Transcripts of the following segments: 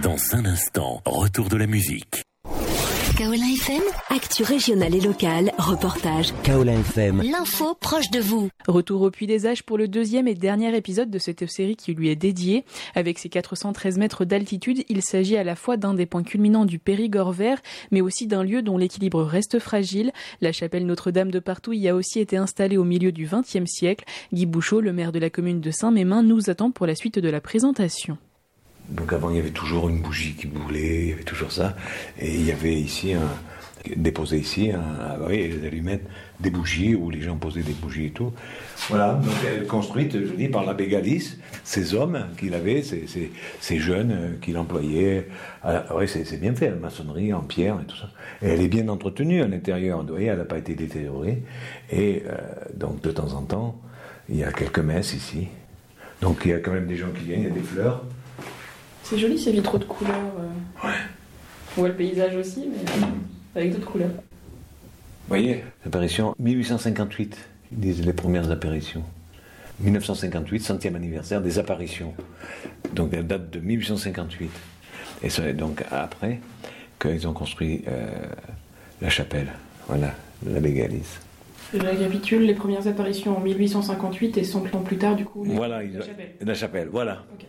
Dans un instant, retour de la musique. Kaolin FM, actu régionale et locale, reportage. Kaolin FM, l'info proche de vous. Retour au Puy des Âges pour le deuxième et dernier épisode de cette série qui lui est dédiée. Avec ses 413 mètres d'altitude, il s'agit à la fois d'un des points culminants du Périgord vert, mais aussi d'un lieu dont l'équilibre reste fragile. La chapelle Notre-Dame de Partouille a aussi été installée au milieu du XXe siècle. Guy Bouchot, le maire de la commune de Saint-Mémin, nous attend pour la suite de la présentation. Donc avant, il y avait toujours une bougie qui brûlait, il y avait toujours ça. Et il y avait ici, déposé ici, les allumettes, des bougies, où les gens posaient des bougies et tout. Voilà, donc elle est construite, je dis, par l'abbé Galis, ces hommes qu'il avait, ces jeunes qu'il employait. Oui, c'est bien fait, la maçonnerie en pierre et tout ça. Et elle est bien entretenue à l'intérieur, vous voyez, elle n'a pas été détériorée. Et donc de temps en temps, il y a quelques messes ici. Donc il y a quand même des gens qui viennent, il y a des fleurs. C'est joli ces vitraux de couleurs. Ouais. On voit le paysage aussi, mais avec d'autres couleurs. Vous voyez, apparition 1858, ils disent les premières apparitions. 1958, centième anniversaire des apparitions. Donc elle date de 1858. Et c'est donc après qu'ils ont construit la chapelle. Voilà, l'abbé Galis. Je récapitule, les premières apparitions en 1858 et 100 ans plus tard, du coup, la chapelle, voilà. Okay.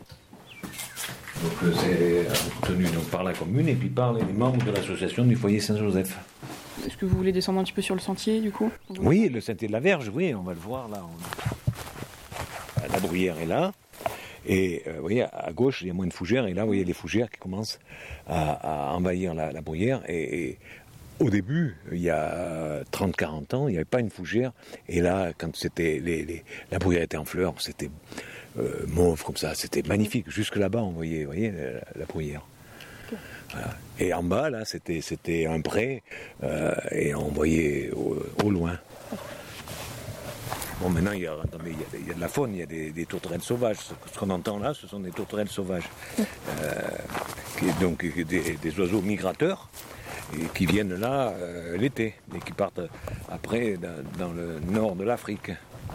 Donc c'est tenu donc, par la commune et puis par les membres de l'association du foyer Saint-Joseph. Est-ce que vous voulez descendre un petit peu sur le sentier, du coup ? Oui, le sentier de la Verge, oui, on va le voir là. La bruyère est là. Et vous voyez, à gauche, il y a moins de fougères. Et là, vous voyez les fougères qui commencent à envahir la bruyère. Et au début, il y a 30-40 ans, il n'y avait pas une fougère. Et là, quand c'était la bruyère était en fleurs, c'était mauve comme ça, c'était magnifique. Jusque là-bas, on voyait, vous voyez, la bruyère. Voilà. Et en bas, là, c'était un pré, et on voyait au loin. Bon, maintenant, il y a de la faune, il y a des tourterelles sauvages. Ce qu'on entend là, ce sont des tourterelles sauvages. Donc, des oiseaux migrateurs, et qui viennent là l'été, et qui partent après dans le nord de l'Afrique.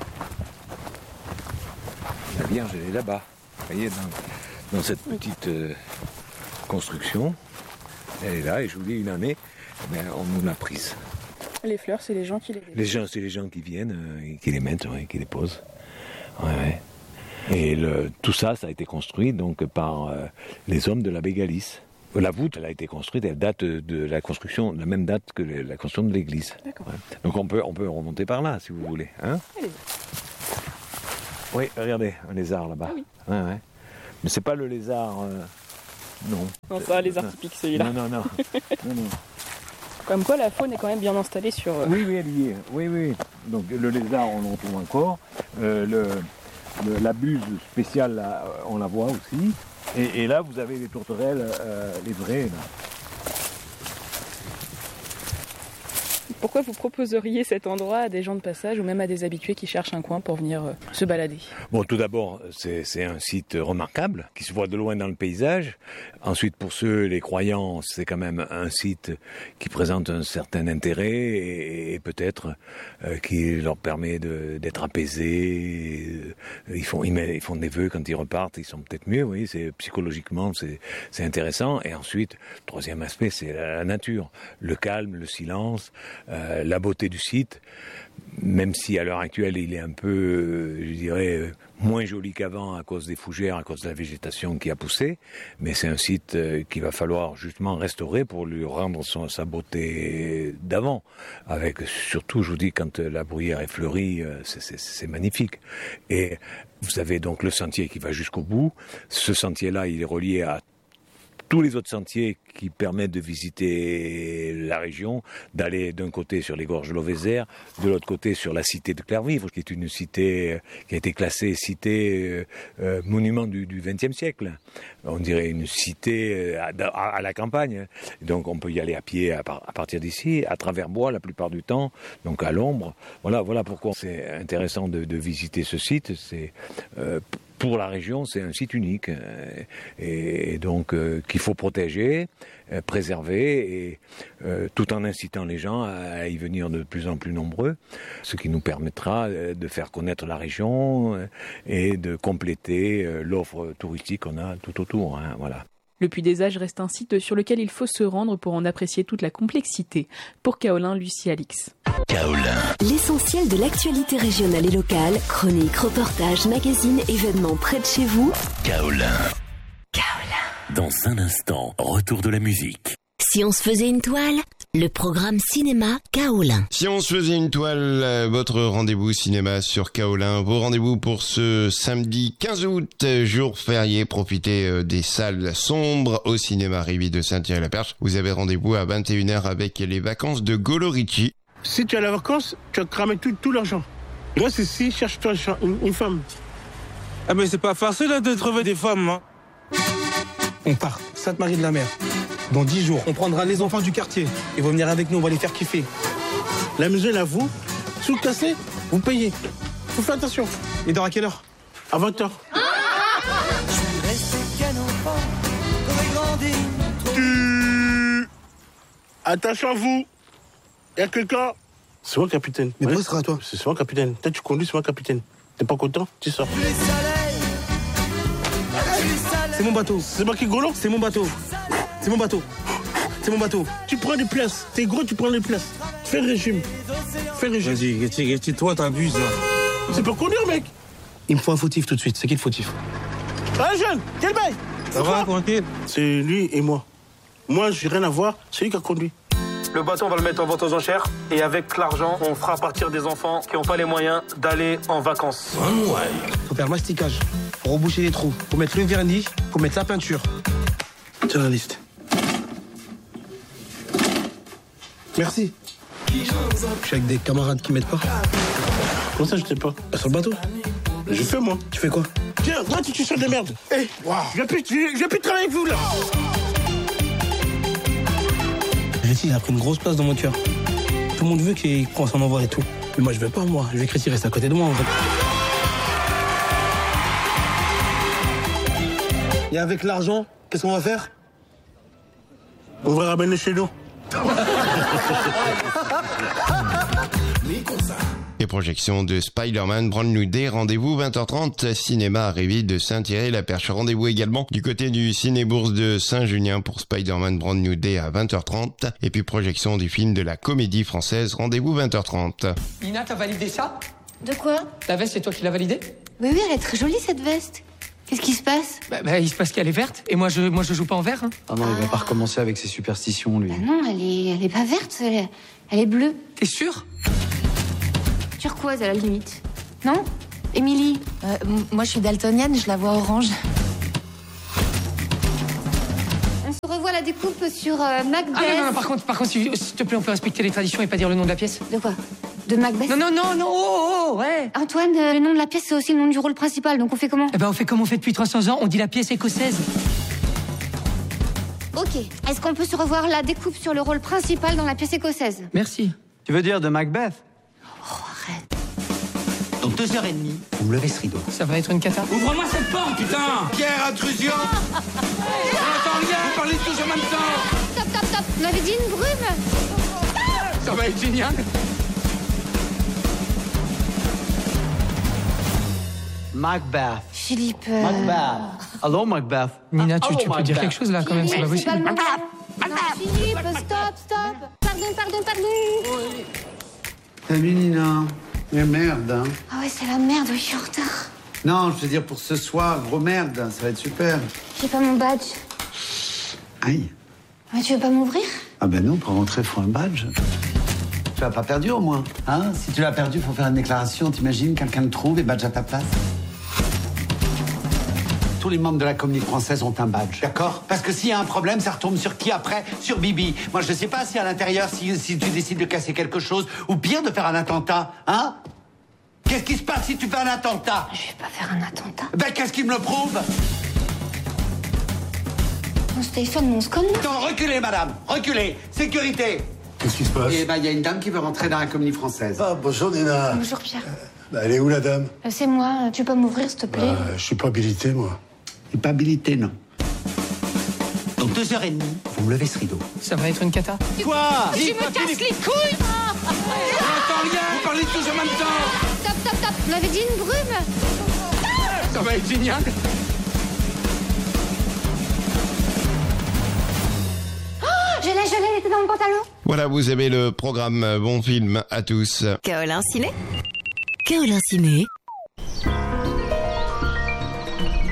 La Vierge, elle est là-bas. Vous voyez, dans cette petite construction, elle est là, et je vous dis, une année, on nous l'a prise. Les fleurs, c'est les gens qui c'est les gens qui viennent, qui les mettent, qui les posent. Ouais. Et tout ça, ça a été construit donc par les hommes de l'abbé Galis. La voûte, elle a été construite, elle date de la construction, de la même date que la construction de l'église. D'accord. Ouais. Donc on peut remonter par là, si vous voulez. Hein ? Allez. Oui, regardez, un lézard là-bas. Ah oui. Ouais. Mais c'est pas le lézard... non. Non, c'est un lézard typique, celui-là. Non. Comme quoi, la faune est quand même bien installée sur... Oui, elle y est. Oui. Donc le lézard, on le retrouve encore. La buse spéciale, là, on la voit aussi. Et là, vous avez les tourterelles, les vraies, là. Pourquoi vous proposeriez cet endroit à des gens de passage ou même à des habitués qui cherchent un coin pour venir se balader ? Bon, tout d'abord, c'est un site remarquable qui se voit de loin dans le paysage. Ensuite, pour ceux, les croyants, c'est quand même un site qui présente un certain intérêt et peut-être qui leur permet d'être apaisés. Ils font des vœux quand ils repartent, ils sont peut-être mieux. Oui, psychologiquement, c'est intéressant. Et ensuite, troisième aspect, c'est la nature, le calme, le silence. La beauté du site, même si à l'heure actuelle il est un peu, je dirais, moins joli qu'avant à cause des fougères, à cause de la végétation qui a poussé, mais c'est un site qu'il va falloir justement restaurer pour lui rendre sa beauté d'avant. Avec surtout, je vous dis, quand la bruyère est fleurie, c'est magnifique. Et vous avez donc le sentier qui va jusqu'au bout. Ce sentier-là, il est relié à tous les autres sentiers qui permettent de visiter la région, d'aller d'un côté sur les gorges de l'Auvézère, de l'autre côté sur la cité de Clervivre, qui est une cité qui a été classée cité monument du XXe siècle. On dirait une cité à la campagne. Donc on peut y aller à pied à partir d'ici, à travers bois la plupart du temps, donc à l'ombre. Voilà pourquoi c'est intéressant de visiter ce site. C'est pour la région, c'est un site unique et donc qu'il faut protéger, préserver, et tout en incitant les gens à y venir de plus en plus nombreux, ce qui nous permettra de faire connaître la région et de compléter l'offre touristique qu'on a tout autour. Voilà. Le Puy des Âges reste un site sur lequel il faut se rendre pour en apprécier toute la complexité. Pour Kaolin, Lucie Alix. Kaolin. L'essentiel de l'actualité régionale et locale, chroniques, reportages, magazines, événements près de chez vous. Kaolin. Dans un instant, retour de la musique. Si on se faisait une toile, le programme cinéma Kaolin. Si on se faisait une toile, votre rendez-vous cinéma sur Kaolin, vos rendez-vous pour ce samedi 15 août, jour férié, profitez des salles sombres au cinéma Rivi de Saint-Thierry-la-Perche. Vous avez rendez-vous à 21h avec les vacances de Golo Ricci. Si tu as les vacances, tu as cramé tout l'argent. Reste ici, cherche-toi une femme. Ah mais c'est pas facile de trouver des femmes, hein. On part, Sainte-Marie de la Mer. Dans 10 jours, on prendra les enfants du quartier. Ils vont venir avec nous, on va les faire kiffer. La maison est à vous. Si vous cassez, vous payez. Faut faire attention. Et dort à quelle heure? À 20h. Attention à vous. Il y a quelqu'un. C'est moi, capitaine. Mais pourquoi ce sera toi? C'est moi, capitaine. Toi, tu conduis, c'est moi, capitaine. T'es pas content? Tu sors. C'est mon bateau. C'est moi qui golo? C'est mon bateau. C'est mon bateau. C'est mon bateau. Tu prends des places. T'es gros, tu prends des places. Fais le régime. Fais le régime. Vas-y, toi t'abuses là. C'est pour conduire, mec. Il me faut un fautif tout de suite. C'est qui le fautif? Ah, jeune, quel bail? Ça va, tranquille? C'est lui et moi. Moi, j'ai rien à voir. C'est lui qui a conduit. Le bateau, on va le mettre en vente aux enchères. Et avec l'argent, on fera partir des enfants qui n'ont pas les moyens d'aller en vacances. Faut faire le masticage. Faut reboucher les trous. Faut mettre le vernis. Faut mettre la peinture. Tiens la liste. Merci. Je suis avec des camarades qui m'aident pas. Comment ça, je t'ai pas? Sur le bateau. Je fais, moi. Tu fais quoi? Tiens, moi, tu sors de merde. Hé, je vais plus travailler avec vous, là. Réti, il a pris une grosse place dans mon cœur. Tout le monde veut qu'il prenne son envol et tout. Mais moi, je veux pas, moi. Je veux que Réti reste à côté de moi, en fait. Et avec l'argent, qu'est-ce qu'on va faire? On va ramener chez nous. Et projection de Spider-Man Brand New Day, rendez-vous 20h30, cinéma à Révi de Saint-Thierry-la-Perche. Rendez-vous également du côté du Ciné-Bourse de Saint-Junien pour Spider-Man Brand New Day à 20h30. Et puis projection du film de la Comédie Française, rendez-vous 20h30. Nina, t'as validé ça? De quoi? La veste, c'est toi qui l'as validée? Oui, elle est très jolie cette veste. Qu'est-ce qui se passe? Il se passe qu'elle est verte, et moi je joue pas en vert. Hein. Ah non, il va pas recommencer avec ses superstitions, lui. Bah non, elle est pas verte, elle est bleue. T'es sûr? Turquoise à la limite. Non? Émilie? Moi je suis daltonienne, je la vois orange. On se revoit la découpe sur Macbeth. Ah non, par contre, s'il te plaît, on peut respecter les traditions et pas dire le nom de la pièce. De quoi? De Macbeth? Non, ouais. Antoine, le nom de la pièce, c'est aussi le nom du rôle principal, donc on fait comment? On fait comme on fait depuis 300 ans, on dit la pièce écossaise. Ok. Est-ce qu'on peut se revoir la découpe sur le rôle principal dans la pièce écossaise? Merci. Tu veux dire de Macbeth? Oh, arrête. Dans 2h30, vous me levez ce rideau. Ça va être une cata. Ouvre-moi cette porte, putain! Pierre, intrusion! J'entends rien, vous parlez tous en même temps! Stop! On avait dit une brume! Ça va être génial! Macbeth. Philippe. Macbeth. Allô, Macbeth. Nina, tu peux dire quelque chose là quand même, c'est pas possible. Non, Philippe, stop! Pardon! Salut Nina. Mais merde, hein. Ah ouais, c'est la merde, oui, je suis en retard. Non, je veux dire pour ce soir, gros merde, ça va être super. J'ai pas mon badge. Aïe. Mais tu veux pas m'ouvrir? Ah ben non, pour rentrer, faut un badge. Tu l'as pas perdu au moins, hein? Si tu l'as perdu, faut faire une déclaration, t'imagines, quelqu'un le trouve et badge à ta place. Tous les membres de la Comédie Française ont un badge, d'accord? Parce que s'il y a un problème, ça retombe sur qui après? Sur Bibi. Moi, je sais pas si à l'intérieur, si tu décides de casser quelque chose, ou pire, de faire un attentat, hein? Qu'est-ce qui se passe si tu fais un attentat? Je vais pas faire un attentat. Ben, qu'est-ce qui me le prouve? Mon téléphone, mon scone. Non, reculez, madame, reculez. Sécurité. Qu'est-ce qui se passe? Eh ben, il y a une dame qui veut rentrer dans la Comédie Française. Ah, bonjour, Nina. Bonjour, Pierre. Elle est où, la dame? C'est moi. Tu peux m'ouvrir, s'il te plaît? Je suis pas habilité, moi. Il n'est pas habilité, non. Dans 2h30, vous me levez ce rideau. Ça va être une cata. Quoi? Tu me casses les couilles! J'entends rien, vous parlez tous en même temps! Stop! On avait dit une brume! Ça va être génial! mon pantalon. Voilà, vous avez le programme. Bon film à tous. Kaolin Ciné. Kaolin Ciné.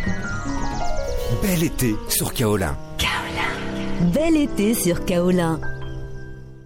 Bel été sur Kaolin. Bel été sur Kaolin.